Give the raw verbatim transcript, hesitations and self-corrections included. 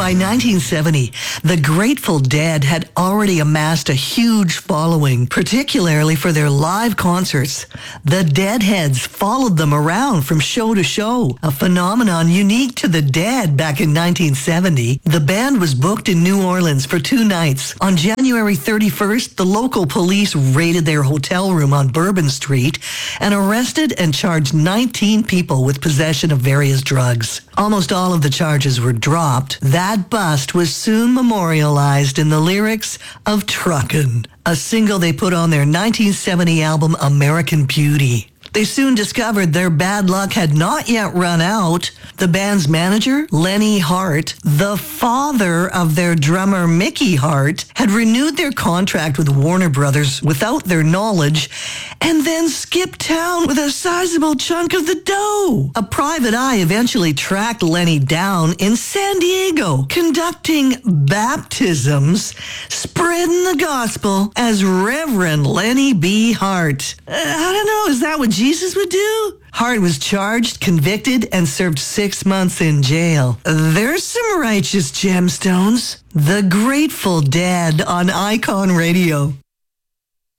By nineteen seventy, the Grateful Dead had already amassed a huge following, particularly for their live concerts. The Deadheads followed them around from show to show, a phenomenon unique to the Dead back in nineteen seventy. The band was booked in New Orleans for two nights. On January thirty-first, the local police raided their hotel room on Bourbon Street and arrested and charged nineteen people with possession of various drugs. Almost all of the charges were dropped. That bust was soon memorialized in the lyrics of Truckin', a single they put on their nineteen seventy album American Beauty. They soon discovered their bad luck had not yet run out. The band's manager, Lenny Hart, the father of their drummer Mickey Hart, had renewed their contract with Warner Brothers without their knowledge and then skipped town with a sizable chunk of the dough. A private eye eventually tracked Lenny down in San Diego, conducting baptisms, spreading the gospel as Reverend Lenny B. Hart. Uh, I don't know, is that what Jesus would do? Hart was charged, convicted, and served six months in jail. There's some righteous gemstones. The Grateful Dead on Icon Radio.